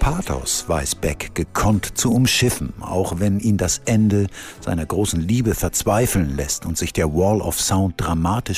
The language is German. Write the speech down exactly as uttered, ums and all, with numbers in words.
Pathos weiß Beck gekonnt zu umschiffen, auch wenn ihn das Ende seiner großen Liebe verzweifeln lässt und sich der Wall of Sound dramatisch